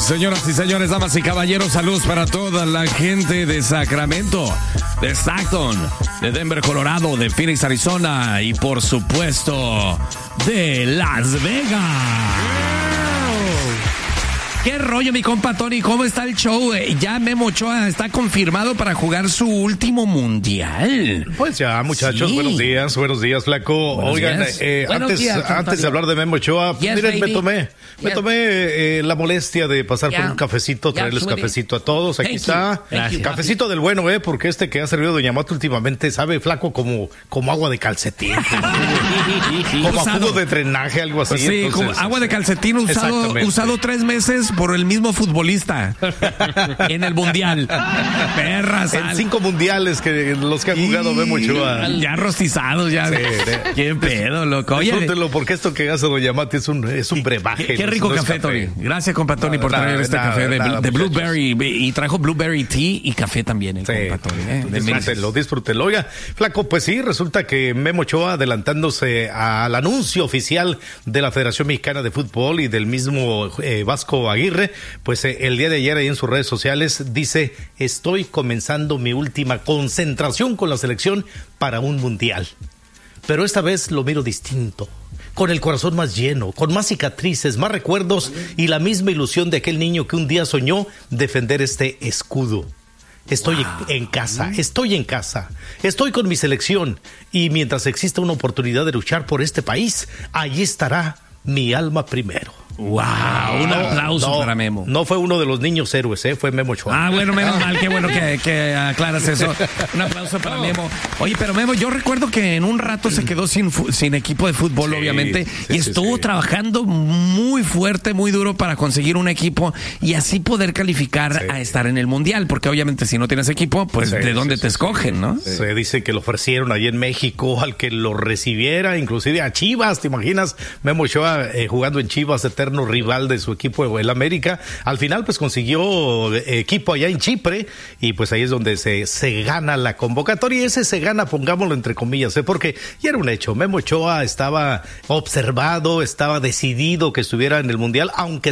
Señoras y señores, damas y caballeros, saludos para toda la gente de Sacramento, de Stockton, de Denver, Colorado, de Phoenix, Arizona y por supuesto de Las Vegas. ¿Qué rollo, mi compa Tony? ¿Cómo está el show? Ya Memo Ochoa está confirmado para jugar su último mundial. Pues ya, muchachos, sí. Buenos días, flaco. Buenos Oigan, días. antes de hablar de Memo Ochoa, miren, me tomé la molestia de pasar por un cafecito, traerles cafecito a todos. Aquí está. Cafecito del bueno, porque este que ha servido Doña Mata últimamente sabe, flaco, como agua de calcetín. Como a jugo de drenaje, algo así. Sí, entonces, como agua de calcetín usado 3 meses por el mismo futbolista en el mundial. Perras. En 5 mundiales que los que han jugado Memo Ochoa. Ya rostizados, ya. Sí, qué pedo, loco. Disfrútenlo, porque esto que hace Doña Mati es un brebaje. Qué rico café, Tony. Gracias, compa Tony, por traer este café de blueberry. Y trajo blueberry tea y café también, compa Tony. Disfrútenlo. Oiga, flaco, pues sí, resulta que Memo Ochoa, adelantándose al anuncio oficial de la Federación Mexicana de Fútbol y del mismo Vasco Aguirre, pues el día de ayer ahí en sus redes sociales dice: estoy comenzando mi última concentración con la selección para un mundial, pero esta vez lo miro distinto, con el corazón más lleno, con más cicatrices, más recuerdos y la misma ilusión de aquel niño que un día soñó defender este escudo. Estoy en casa, estoy con mi selección y mientras exista una oportunidad de luchar por este país, allí estará mi alma primero. ¡Wow! Un aplauso para Memo. No fue uno de los niños héroes, fue Memo Ochoa. Bueno, menos mal, qué bueno que aclaras eso. Un aplauso para Memo. Oye, pero Memo, yo recuerdo que en un rato se quedó sin equipo de fútbol, obviamente, y estuvo trabajando muy fuerte, muy duro para conseguir un equipo y así poder calificar a estar en el Mundial, porque obviamente si no tienes equipo, pues ¿de dónde te escogen, no? Se dice que lo ofrecieron allí en México al que lo recibiera, inclusive a Chivas, ¿te imaginas? Memo Ochoa jugando en Chivas, eterno rival de su equipo, el América. Al final pues consiguió equipo allá en Chipre y pues ahí es donde se gana la convocatoria, y ese se gana, pongámoslo entre comillas, porque ya era un hecho. Memo Ochoa estaba observado, estaba decidido que estuviera en el Mundial, aunque